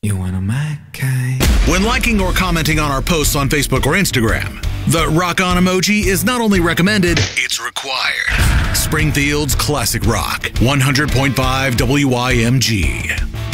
You want a Mackay? When liking or commenting on our posts on Facebook or Instagram, the rock on emoji is not only recommended, it's required. Springfield's classic rock, 100.5 WYMG.